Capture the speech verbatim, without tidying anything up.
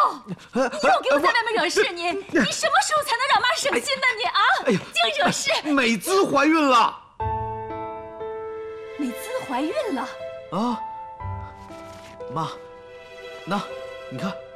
又给我在外面惹事！你你什么时候才能让妈省心呢？你啊， 哎呀， 净惹事！ 美姿怀孕了。 美姿怀孕了啊，妈，那你看。